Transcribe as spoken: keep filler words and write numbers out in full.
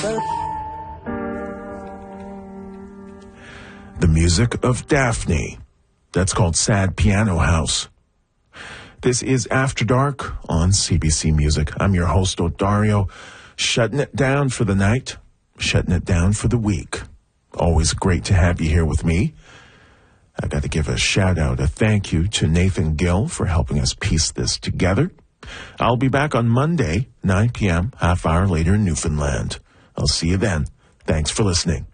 The music of Daphne. That's called Sad Piano House. This is After Dark on C B C Music. I'm your host, Odario, shutting it down for the night, shutting it down for the week. Always great to have you here with me. I got to give a shout out, a thank you to Nathan Gill for helping us piece this together. I'll be back on Monday, nine p.m., half hour later in Newfoundland. I'll see you then. Thanks for listening.